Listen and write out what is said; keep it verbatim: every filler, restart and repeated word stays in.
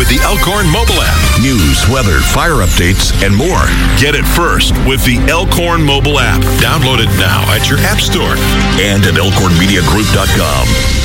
with the Elkhorn mobile app. News, weather, fire updates, and more. Get it first with the Elkhorn mobile app. Download it now at your app store and at elkhorn media group dot com.